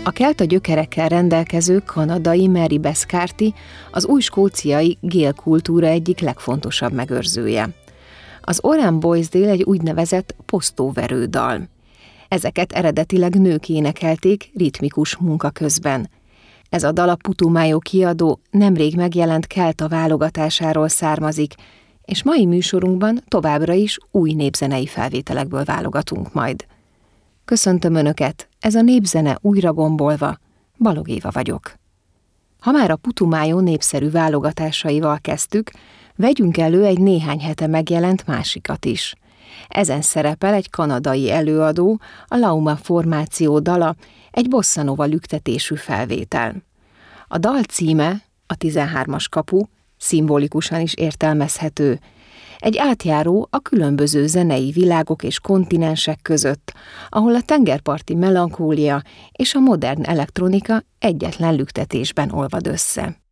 A kelta gyökerekkel rendelkező kanadai Mary Beth Carty az új skóciai Gael kultúra egyik legfontosabb megőrzője. Az Oran Boys Dale egy úgynevezett posztóverő dal. Ezeket eredetileg nők énekelték ritmikus munka közben. Ez a dal a Putumayo kiadó nemrég megjelent kelta válogatásáról származik, és mai műsorunkban továbbra is új népzenei felvételekből válogatunk majd. Köszöntöm Önöket, ez a Népzene újra gombolva, Balog Éva vagyok. Ha már a Putumayo népszerű válogatásaival kezdtük, vegyünk elő egy néhány hete megjelent másikat is. Ezen szerepel egy kanadai előadó, a Lauma formáció dala, egy bossanova lüktetésű felvétel. A dal címe, a 13-as kapu, szimbolikusan is értelmezhető. Egy átjáró a különböző zenei világok és kontinensek között, ahol a tengerparti melankólia és a modern elektronika egyetlen lüktetésben olvad össze.